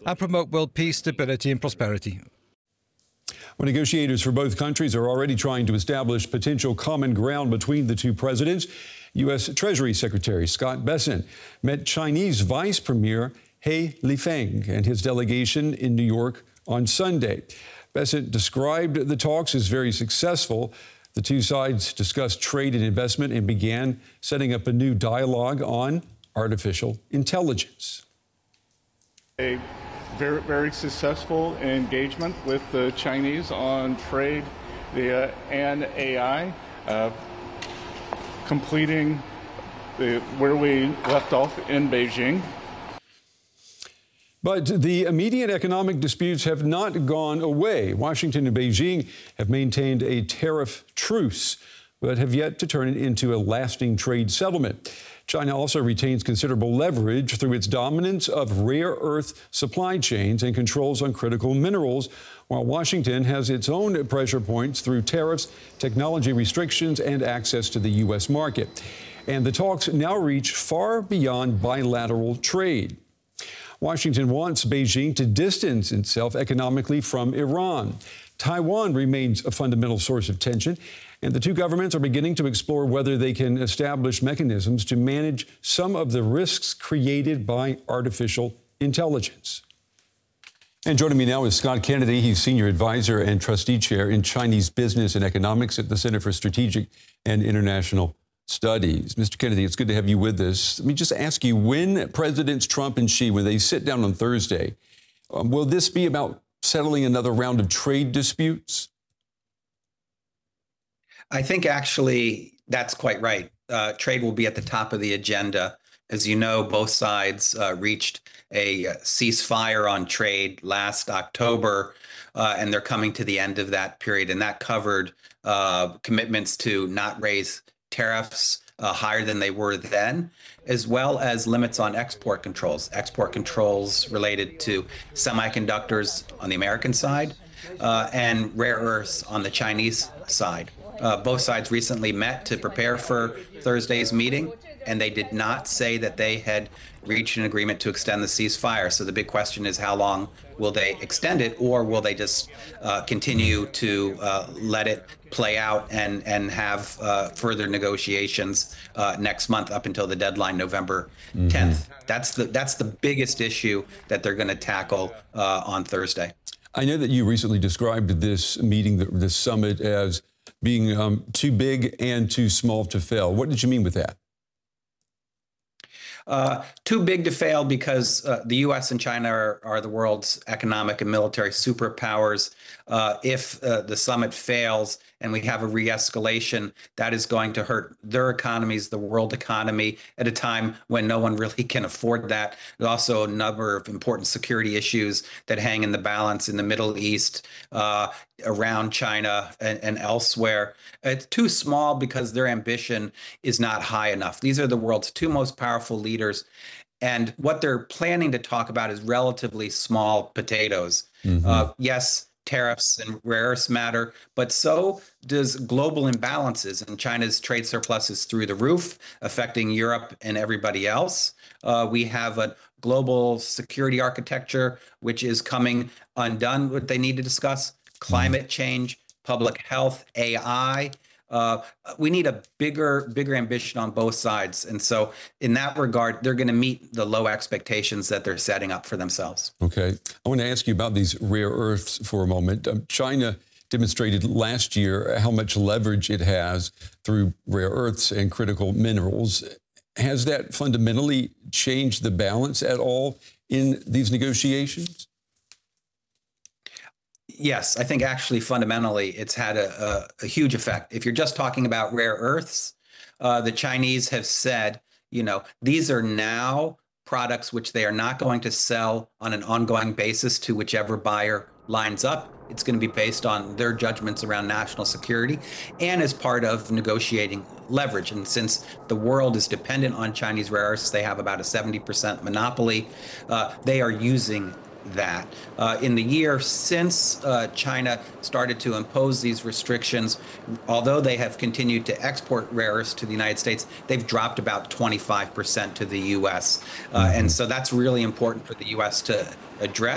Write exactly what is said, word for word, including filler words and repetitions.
and promote world peace, stability and prosperity. Well, negotiators for both countries are already trying to establish potential common ground between the two presidents. U S. Treasury Secretary Scott Bessent met Chinese Vice Premier He Lifeng and his delegation in New York on Sunday. Bessent described the talks as very successful. The two sides discussed trade and investment and began setting up a new dialogue on artificial intelligence. A very, very successful engagement with the Chinese on trade the, uh, and A I, uh, completing the, where we left off in Beijing. But the immediate economic disputes have not gone away. Washington and Beijing have maintained a tariff truce, but have yet to turn it into a lasting trade settlement. China also retains considerable leverage through its dominance of rare earth supply chains and controls on critical minerals, while Washington has its own pressure points through tariffs, technology restrictions, and access to the U S market. And the talks now reach far beyond bilateral trade. Washington wants Beijing to distance itself economically from Iran. Taiwan remains a fundamental source of tension, and the two governments are beginning to explore whether they can establish mechanisms to manage some of the risks created by artificial intelligence. And joining me now is Scott Kennedy. He's Senior Advisor and Trustee Chair in Chinese Business and Economics at the Center for Strategic and International Studies. Mister Kennedy, it's good to have you with us. Let me just ask you, when Presidents Trump and Xi, when they sit down on Thursday, um, will this be about settling another round of trade disputes? I think actually that's quite right. Uh, trade will be at the top of the agenda. As you know, both sides uh, reached a ceasefire on trade last October, uh, and they're coming to the end of that period. And that covered uh, commitments to not raise tariffs uh, higher than they were then, as well as limits on export controls, export controls related to semiconductors on the American side uh, and rare earths on the Chinese side. Uh, both sides recently met to prepare for Thursday's meeting, and they did not say that they had reached an agreement to extend the ceasefire. So the big question is, how long will they extend it, or will they just uh, continue to uh, let it play out and, and have uh, further negotiations uh, next month up until the deadline, November tenth? Mm-hmm. That's the, that's the biggest issue that they're going to tackle uh, on Thursday. I know that you recently described this meeting, this summit, as being um, too big and too small to fail. What did you mean with that? Uh, too big to fail because uh, the U S and China are, are the world's economic and military superpowers. Uh, if uh, the summit fails and we have a re-escalation, that is going to hurt their economies, the world economy, at a time when no one really can afford that. There's also a number of important security issues that hang in the balance in the Middle East, uh, around China and, and elsewhere. It's too small because their ambition is not high enough. These are the world's two most powerful leaders, and what they're planning to talk about is relatively small potatoes. Mm-hmm. Uh, yes, tariffs and rare earths matter, but so does global imbalances, and China's trade surplus is through the roof, affecting Europe and everybody else. Uh, we have a global security architecture which is coming undone. What they need to discuss: climate change, public health, A I. Uh, we need a bigger, bigger ambition on both sides. And so in that regard, they're going to meet the low expectations that they're setting up for themselves. Okay. I want to ask you about these rare earths for a moment. Um, China demonstrated last year how much leverage it has through rare earths and critical minerals. Has that fundamentally changed the balance at all in these negotiations? Yes, I think actually fundamentally it's had a, a, a huge effect. If you're just talking about rare earths, uh, the Chinese have said, you know, these are now products which they are not going to sell on an ongoing basis to whichever buyer lines up. It's going to be based on their judgments around national security and as part of negotiating leverage. And since the world is dependent on Chinese rare earths, they have about a seventy percent monopoly. Uh, they are using that. Uh, in the year since uh, China started to impose these restrictions, although they have continued to export rare earths to the United States, they've dropped about twenty-five percent to the U S. Uh, mm-hmm. And so that's really important for the U S to address.